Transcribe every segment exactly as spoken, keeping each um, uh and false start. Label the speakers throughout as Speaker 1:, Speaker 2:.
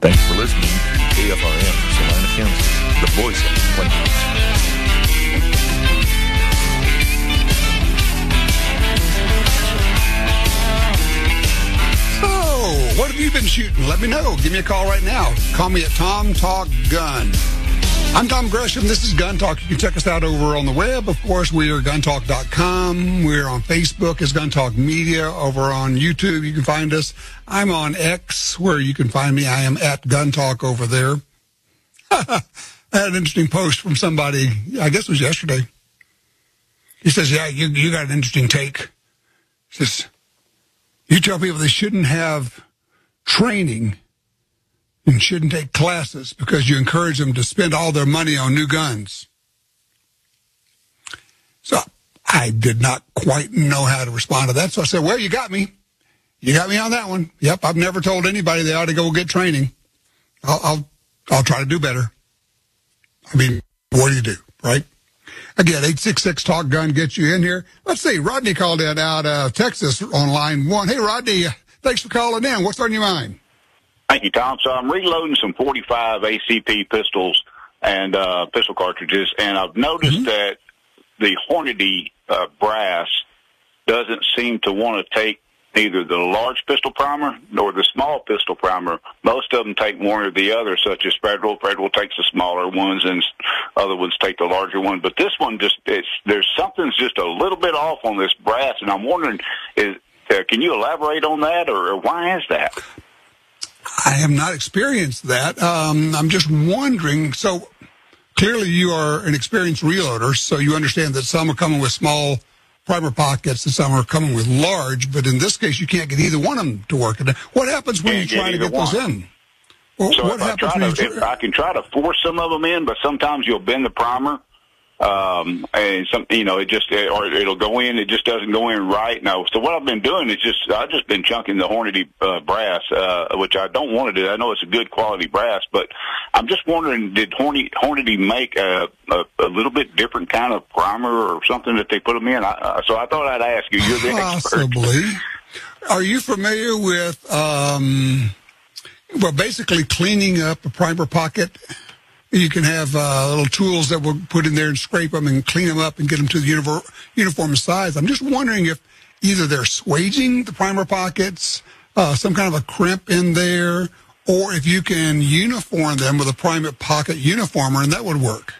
Speaker 1: Thanks for listening to K F R M, Salina, Kansas, the voice of the Plains.
Speaker 2: So, what have you been shooting? Let me know. Give me a call right now. Call me at Tom Talk Gun. I'm Tom Gresham. This is Gun Talk. You can check us out over on the web. Of course, we are gun talk dot com. We're on Facebook as Gun Talk Media. Over on YouTube, you can find us. I'm on X, where you can find me. I am at Gun Talk over there. I had an interesting post from somebody, I guess it was yesterday. He says, yeah, you, you got an interesting take. He says, you tell people they shouldn't have training and shouldn't take classes because you encourage them to spend all their money on new guns. So I did not quite know how to respond to that. So I said, well, you got me. You got me on that one. Yep, I've never told anybody they ought to go get training. I'll, I'll, I'll try to do better. I mean, what do you do, right? Again, eight six six talk gun gets you in here. Let's see, Rodney called in out of Texas on line one. Hey, Rodney, thanks for calling in. What's on your mind?
Speaker 3: Thank you, Tom. So I'm reloading some forty-five A C P pistols and uh, pistol cartridges, and I've noticed mm-hmm. that the Hornady uh, brass doesn't seem to want to take neither the large pistol primer nor the small pistol primer. Most of them take one or the other, such as Federal. Federal takes the smaller ones, and other ones take the larger one. But this one, just it's, there's something's just a little bit off on this brass, and I'm wondering, is uh, can you elaborate on that, or, or why is that?
Speaker 2: I have not experienced that. Um, I'm just wondering. So clearly you are an experienced reloader, so you understand that some are coming with small primer pockets and some are coming with large, but in this case you can't get either one of them to work. What happens when
Speaker 3: can't
Speaker 2: you try to get
Speaker 3: one.
Speaker 2: those in? Well,
Speaker 3: so
Speaker 2: what
Speaker 3: if
Speaker 2: happens
Speaker 3: I, try
Speaker 2: when
Speaker 3: to,
Speaker 2: you
Speaker 3: if I can try to force some of them in, but sometimes you'll bend the primer. Um, and some, you know, it just, or it'll go in, it just doesn't go in right. No. So what I've been doing is just, I've just been chunking the Hornady, uh, brass, uh, which I don't want to do. I know it's a good quality brass, but I'm just wondering, did Hornady, Hornady make a, a, a little bit different kind of primer or something that they put them in? I, uh, so I thought I'd ask you, you're the expert.
Speaker 2: Possibly. Are you familiar with, um, well, basically cleaning up a primer pocket? You can have uh, little tools that we'll put in there and scrape them and clean them up and get them to the uniform, uniform size. I'm just wondering if either they're swaging the primer pockets, uh, some kind of a crimp in there, or if you can uniform them with a primer pocket uniformer, and that would work.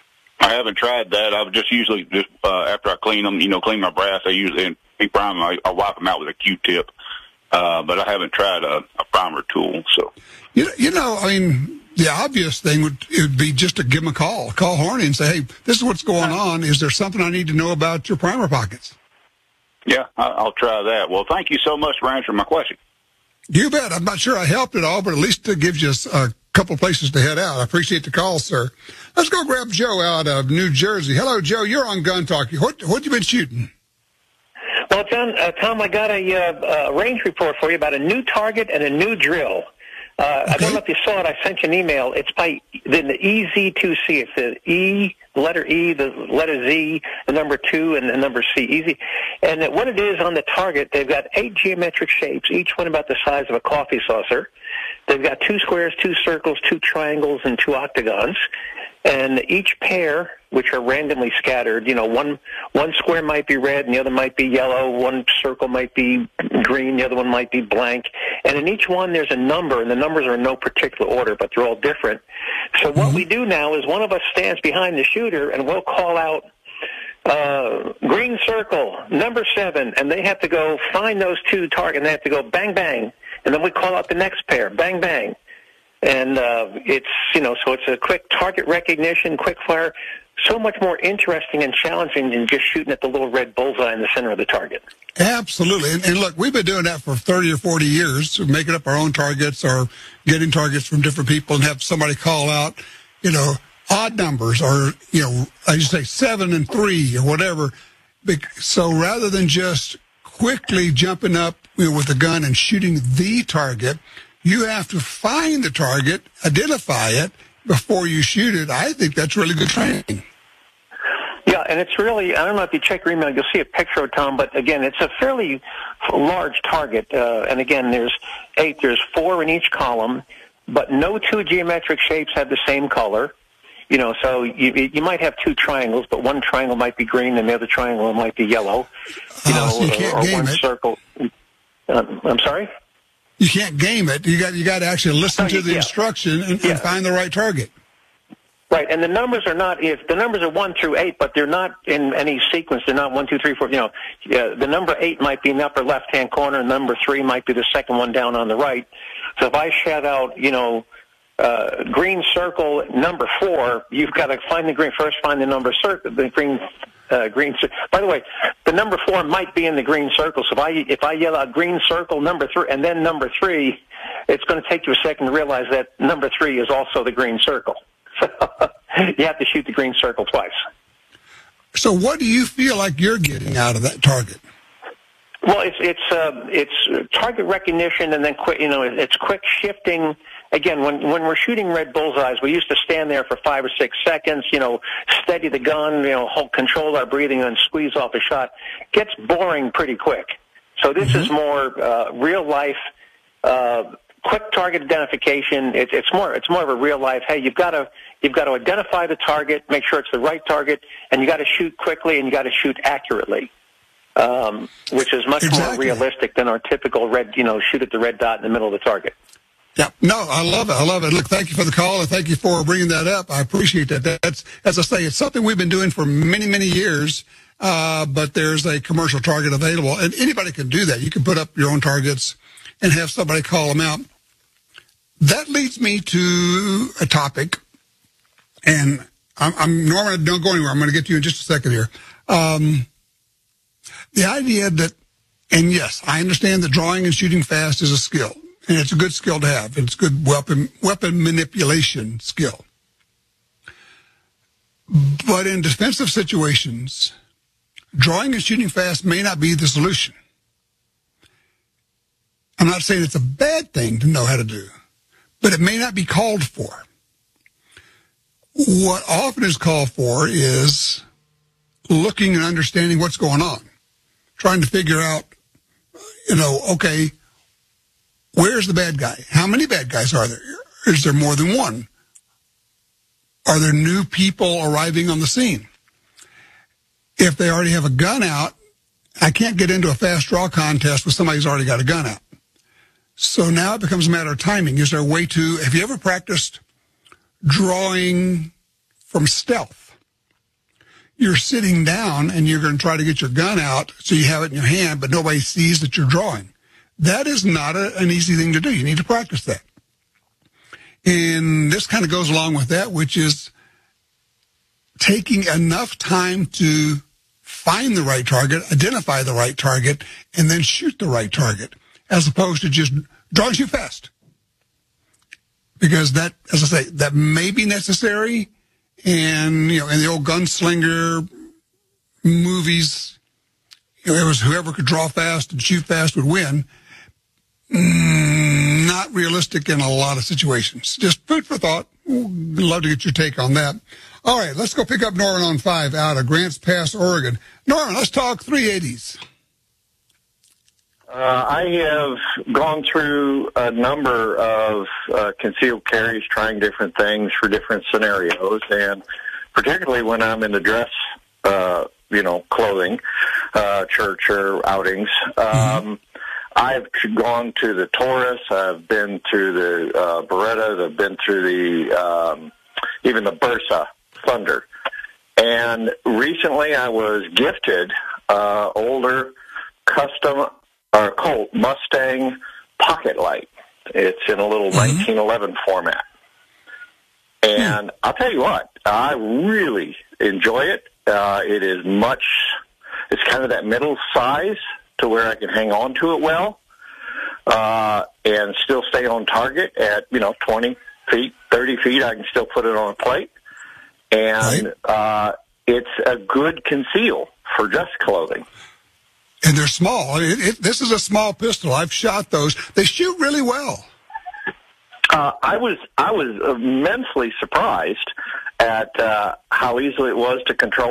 Speaker 3: I haven't tried that. I would just usually, just uh, after I clean them, you know, clean my brass, I usually, and prime them, I, I wipe them out with a Q-tip. Uh, but I haven't tried a, a primer tool, so.
Speaker 2: You, you know, I mean, the obvious thing would, it would be just to give them a call. Call Hornady and say, hey, this is what's going on. Is there something I need to know about your primer pockets?
Speaker 3: Yeah, I'll try that. Well, thank you so much for answering my question.
Speaker 2: You bet. I'm not sure I helped at all, but at least it gives you a couple places to head out. I appreciate the call, sir. Let's go grab Joe out of New Jersey. Hello, Joe. You're on Gun Talk. What, what you been shooting?
Speaker 4: Well, John, uh, Tom, I got a uh, uh, range report for you about a new target and a new drill. Uh, okay. I don't know if you saw it. I sent you an email. It's by the, the E Z two C. It's the E, the letter E, the letter Z, the number two, and the number C. Easy. And what it is on the target, they've got eight geometric shapes, each one about the size of a coffee saucer. They've got two squares, two circles, two triangles, and two octagons. And each pair, which are randomly scattered, you know, one one square might be red and the other might be yellow, one circle might be green, the other one might be blank. And in each one there's a number, and the numbers are in no particular order, but they're all different. So what we do now is one of us stands behind the shooter, and we'll call out, uh, green circle, number seven, and they have to go find those two targets, and they have to go bang, bang. And then we call out the next pair, bang, bang. And uh, it's, you know, so it's a quick target recognition, quick fire, so much more interesting and challenging than just shooting at the little red bullseye in the center of the target.
Speaker 2: Absolutely. And, and look, we've been doing that for thirty or forty years, making up our own targets or getting targets from different people and have somebody call out, you know, odd numbers or, you know, I just say seven and three or whatever. So rather than just quickly jumping up, you know, with a gun and shooting the target, you have to find the target, identify it before you shoot it. I think that's really good training.
Speaker 4: Yeah, and it's really, I don't know if you check your email, you'll see a picture of Tom, but again, it's a fairly large target. Uh, and again, there's eight, there's four in each column. but no two geometric shapes have the same color. You know, so you you might have two triangles, but one triangle might be green and the other triangle might be yellow. You
Speaker 2: uh,
Speaker 4: know,
Speaker 2: so you can't
Speaker 4: or, or
Speaker 2: game
Speaker 4: one
Speaker 2: it.
Speaker 4: circle. Um, I'm sorry?
Speaker 2: You can't game it. You got you got to actually listen
Speaker 4: Oh,
Speaker 2: to the
Speaker 4: yeah.
Speaker 2: instruction and,
Speaker 4: Yeah.
Speaker 2: and find the right target.
Speaker 4: Right, and the numbers are not, if the numbers are one through eight, but they're not in any sequence. They're not one, two, three, four. You know, uh, the number eight might be in the upper left-hand corner, and number three might be the second one down on the right. So if I shout out, you know, uh, green circle number four, you've got to find the green, first find the number circle, the green, uh, green circle. By the way, the number four might be in the green circle. So if I, if I yell out green circle number three, and then number three, it's going to take you a second to realize that number three is also the green circle. So you have to shoot the green circle twice.
Speaker 2: So what do you feel like you're getting out of that target?
Speaker 4: Well, it's it's uh, it's target recognition, and then quick. You know, it's quick shifting. Again, when when we're shooting red bullseyes, we used to stand there for five or six seconds. You know, steady the gun. You know, hold, control our breathing, and squeeze off a shot. Gets boring pretty quick. So this mm-hmm. is more uh, real life. Uh, Quick target identification. It, it's more. It's more of a real life. Hey, you've got to you've got to identify the target, make sure it's the right target, and you got to shoot quickly and you got to shoot accurately, um, which is much
Speaker 2: exactly.
Speaker 4: more realistic than our typical red. You know, shoot at the red dot in the middle of the target.
Speaker 2: Yeah. No, I love it. I love it. Look, thank you for the call and thank you for bringing that up. I appreciate that. That's, as I say, it's something we've been doing for many, many years. Uh, but there's a commercial target available, and anybody can do that. You can put up your own targets and have somebody call them out. That leads me to a topic, and I'm, I'm Norman, don't go anywhere. I'm going to get to you in just a second here. Um, the idea that, and yes, I understand that drawing and shooting fast is a skill, and it's a good skill to have. It's good weapon weapon manipulation skill. But in defensive situations, drawing and shooting fast may not be the solution. I'm not saying it's a bad thing to know how to do, but it may not be called for. What often is called for is looking and understanding what's going on, trying to figure out, you know, okay, where's the bad guy? How many bad guys are there? Is there more than one? Are there new people arriving on the scene? If they already have a gun out, I can't get into a fast draw contest with somebody who's already got a gun out. So now it becomes a matter of timing. Is there a way to, have you ever practiced drawing from stealth? You're sitting down and you're going to try to get your gun out so you have it in your hand, but nobody sees that you're drawing. That is not a, an easy thing to do. You need to practice that. And this kind of goes along with that, which is taking enough time to find the right target, identify the right target, and then shoot the right target, as opposed to just draw and shoot fast. Because that, as I say, that may be necessary. And, you know, in the old gunslinger movies, you know, it was whoever could draw fast and shoot fast would win. Mm, not realistic in a lot of situations. Just food for thought. We'd love to get your take on that. All right, let's go pick up Norman on five out of Grants Pass, Oregon. Norman, let's talk three eighties.
Speaker 5: Uh, I have gone through a number of uh, concealed carries, trying different things for different scenarios, and particularly when I'm in the dress, uh, you know, clothing, uh, church or outings. Um, mm-hmm. I've gone to the Taurus. I've been to the uh, Beretta. I've been through the um, even the Bursa Thunder. And recently, I was gifted uh, older custom or Colt Mustang Pocket Light. It's in a little mm-hmm. nineteen eleven format. And mm. I'll tell you what, I really enjoy it. Uh, it is much. It's kind of that middle size to where I can hang on to it well, uh, and still stay on target at, you know, twenty feet, thirty feet. I can still put it on a plate. And right. uh, it's a good conceal for dress clothing.
Speaker 2: And they're small. It, it, this is a small pistol. I've shot those. They shoot really well.
Speaker 5: Uh, I was I was immensely surprised at uh, how easy it was to control it.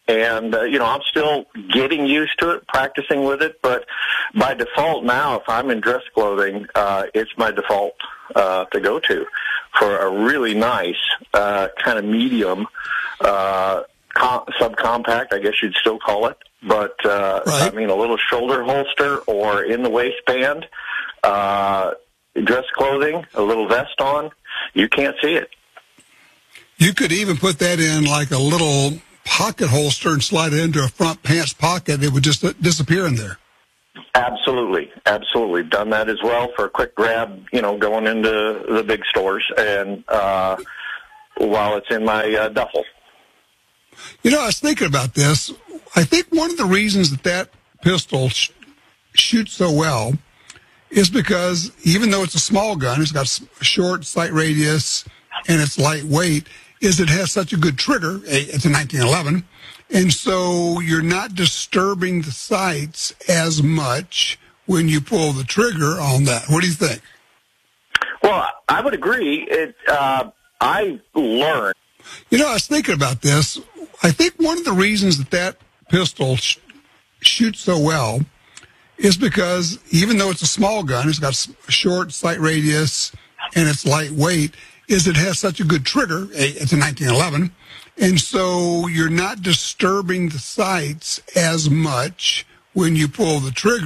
Speaker 5: And, uh, you know, I'm still getting used to it, practicing with it, but by default now, if I'm in dress clothing, uh, it's my default uh, to go to for a really nice uh, kind of medium uh, com- subcompact, I guess you'd still call it. But, uh,
Speaker 2: right.
Speaker 5: I mean, a little shoulder holster or in the waistband, uh, dress clothing, a little vest on, you can't see it.
Speaker 2: You could even put that in like a little pocket holster and slide it into a front pants pocket. It would just disappear in there.
Speaker 5: Absolutely. Absolutely. Done that as well for a quick grab, you know, going into the big stores and uh, while it's in my uh, duffel.
Speaker 2: You know, I was thinking about this. I think one of the reasons that that pistol sh- shoots so well is because even though it's a small gun, it's got a short sight radius and it's lightweight, is it has such a good trigger. It's a nineteen eleven, and so you're not disturbing the sights as much when you pull the trigger on that. What do you think?
Speaker 5: Well, I would agree. It. Uh, I learned.
Speaker 2: You know, I was thinking about this. I think one of the reasons that that pistol sh- shoots so well is because even though it's a small gun, it's got a short sight radius and it's lightweight, is it has such a good trigger. It's a nineteen eleven, and so you're not disturbing the sights as much when you pull the trigger.